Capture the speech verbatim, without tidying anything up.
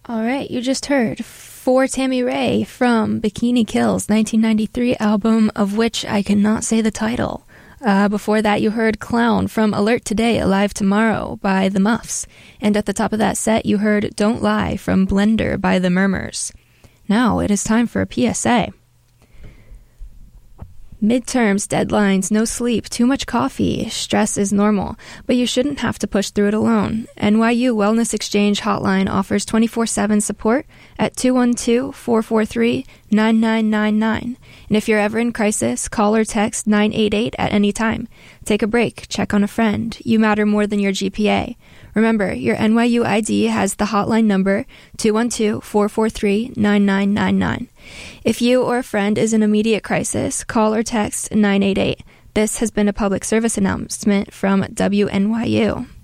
All right, you just heard For Tammy Rae from Bikini Kill's nineteen ninety-three album, of which I cannot say the title. Uh, before that, you heard Clown from Alert Today, Alive Tomorrow by The Muffs. And at the top of that set, you heard Don't Lie from Blender by The Murmurs. Now it is time for a P S A. Midterms, deadlines, no sleep, too much coffee, stress is normal, but you shouldn't have to push through it alone. N Y U Wellness Exchange Hotline offers twenty-four seven support at two one two, four four three, nine nine nine nine. And if you're ever in crisis, call or text nine eight eight at any time. Take a break, check on a friend. You matter more than your G P A. Remember, your N Y U I D has the hotline number two one two, four four three, nine nine nine nine. If you or a friend is in immediate crisis, call or text nine eight eight. This has been a public service announcement from W N Y U.